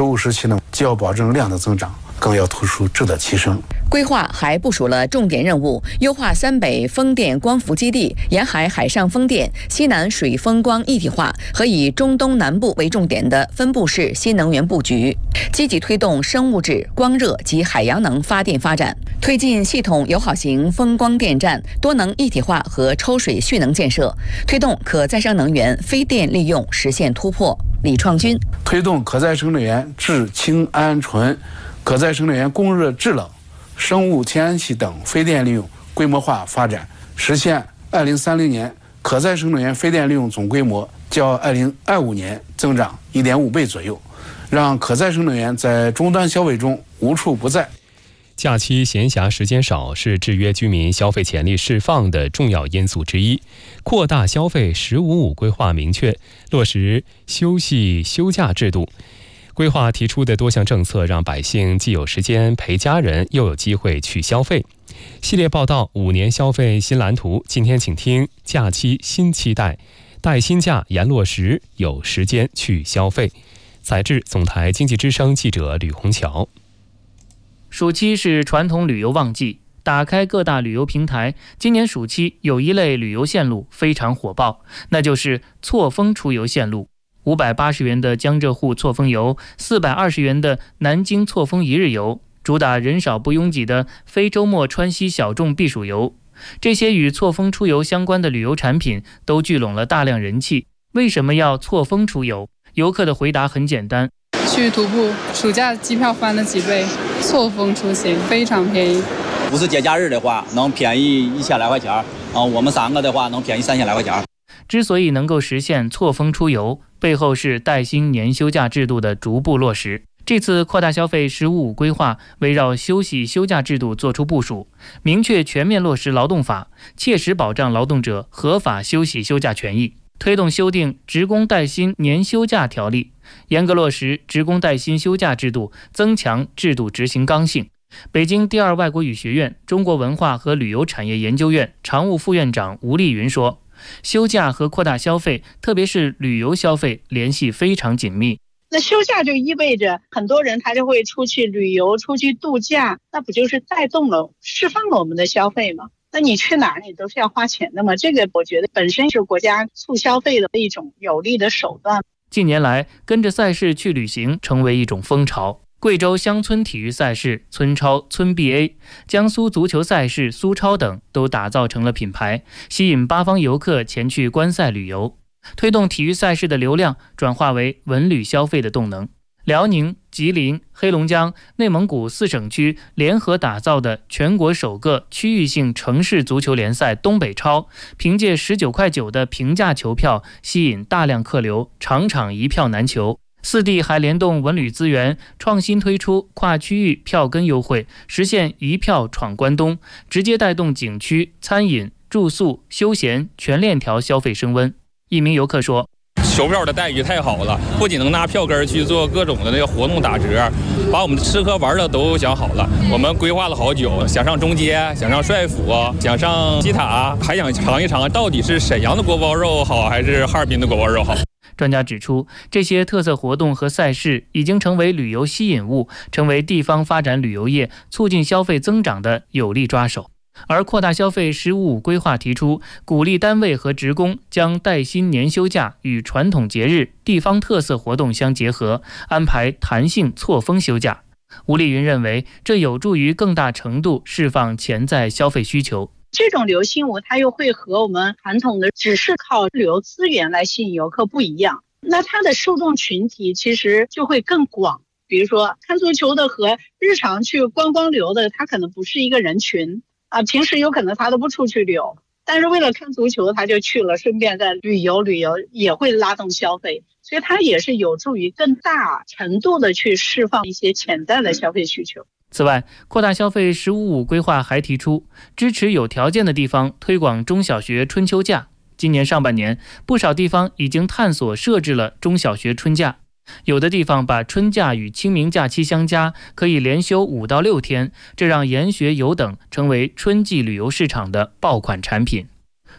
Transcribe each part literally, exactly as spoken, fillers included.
十五时期呢，既要保证量的增长，更要突出质的提升。 规划还部署了重点任务，优化三北风电光伏基地、沿海海上风电、西南水风光一体化和以中东南部为重点的分布式新能源布局，积极推动生物质、光热及海洋能发电发展，推进系统友好型风光电站多能一体化和抽水蓄能建设，推动可再生能源非电利用实现突破。李创军推动可再生能源制氢氨醇、可再生能源供热制冷、生物天然气等非电利用规模化发展，实现二零三零年可再生能源非电利用总规模较二零二五年增长 一点五倍左右，让可再生能源在终端消费中无处不在。 假期闲暇时间少是制约居民消费潜力释放的重要因素之一。扩大消费“十五五”规划明确落实休息休假制度。规划提出的多项政策，让百姓既有时间陪家人，又有机会去消费。系列报道五年消费新蓝图，今天请听假期新期待，带薪假严落实，有时间去消费。采制总台经济之声记者吕红桥。 暑期是传统旅游旺季，打开各大旅游平台，今年暑期有一类旅游线路非常火爆，那就是错峰出游线路。五百八十元的江浙沪错峰游，四百二十元的南京错峰一日游，主打人少不拥挤的非周末川西小众避暑游。这些与错峰出游相关的旅游产品都聚拢了大量人气。为什么要错峰出游？游客的回答很简单： 去徒步，暑假机票翻了几倍，错峰出行非常便宜。 不是节假日的话，能便宜一千来块钱啊，我们三个的话能便宜三千来块钱。 之所以能够实现错峰出游，背后是带薪年休假制度的逐步落实。这次扩大消费“十五五”规划围绕休息休假制度作出部署，明确全面落实劳动法，切实保障劳动者合法休息休假权益，推动修订《职工带薪年休假条例》，严格落实职工带薪休假制度，增强制度执行刚性。北京第二外国语学院中国文化和旅游产业研究院常务副院长吴丽云说，休假和扩大消费，特别是旅游消费联系非常紧密。 那休假就意味着很多人他就会出去旅游，出去度假，那不就是带动了释放了我们的消费吗？那你去哪儿你都是要花钱的嘛，这个我觉得本身是国家促消费的一种有力的手段。 近年来，跟着赛事去旅行成为一种风潮。贵州乡村体育赛事村超、村 B A， 江苏足球赛事苏超等都打造成了品牌，吸引八方游客前去观赛旅游，推动体育赛事的流量转化为文旅消费的动能。辽宁、吉林、黑龙江、内蒙古四省区联合打造的全国首个区域性城市足球联赛东北超，凭借十九块九的平价球票吸引大量客流，场场一票难求。四地还联动文旅资源，创新推出跨区域票根优惠，实现一票闯关东，直接带动景区、餐饮、住宿、休闲全链条消费升温。一名游客说， 球票的待遇太好了，不仅能拿票根去做各种的那个活动打折，把我们的吃喝玩的都想好了。我们规划了好久，想上中街，想上帅府，想上西塔，还想尝一尝到底是沈阳的锅包肉好还是哈尔滨的锅包肉好。 专家指出，这些特色活动和赛事已经成为旅游吸引物，成为地方发展旅游业、促进消费增长的有力抓手。而扩大消费“十五五”规划提出，鼓励单位和职工将带薪年休假与传统节日、地方特色活动相结合，安排弹性错峰休假。吴丽云认为，这有助于更大程度释放潜在消费需求。 这种流行物它又会和我们传统的只是靠旅游资源来吸引游客不一样，那它的受众群体其实就会更广。比如说看足球的和日常去观光旅游的，它可能不是一个人群啊，平时有可能他都不出去旅游，但是为了看足球他就去了，顺便在旅游旅游也会拉动消费，所以它也是有助于更大程度的去释放一些潜在的消费需求。 此外，扩大消费“十五五”规划还提出，支持有条件的地方推广中小学春秋假。今年上半年，不少地方已经探索设置了中小学春假，有的地方把春假与清明假期相加，可以连休五到六天，这让研学游等成为春季旅游市场的爆款产品。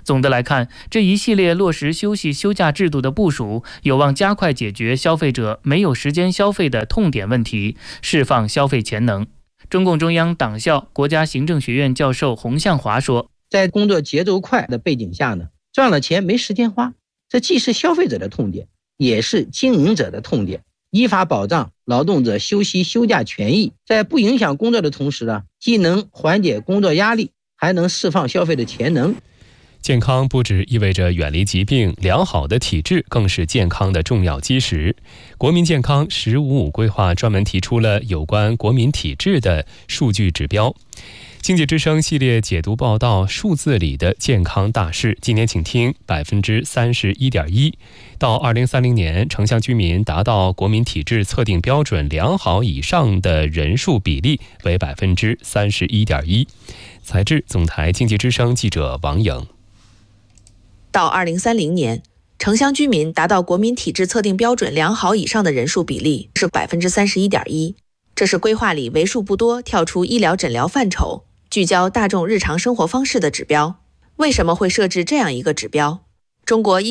总的来看，这一系列落实休息休假制度的部署，有望加快解决消费者没有时间消费的痛点问题，释放消费潜能。中共中央党校国家行政学院教授洪向华说， 在工作节奏快的背景下呢，赚了钱没时间花，这既是消费者的痛点，也是经营者的痛点。依法保障劳动者休息休假权益，在不影响工作的同时呢，既能缓解工作压力，还能释放消费的潜能。 健康不只意味着远离疾病，良好的体质更是健康的重要基石。国民健康“十五五”规划专门提出了有关国民体质的数据指标。经济之声系列解读报道数字里的健康大事，今年请听百分之三十一点一。到二零三零年，城乡居民达到国民体质测定标准良好以上的人数比例为百分之三十一点一。采制总台经济之声记者王颖。 到二零三零年，城乡居民达到国民体质测定标准良好以上的人数比例是百分之三十一点一。这是规划里为数不多跳出医疗诊疗范畴，聚焦大众日常生活方式的指标。为什么会设置这样一个指标？中国医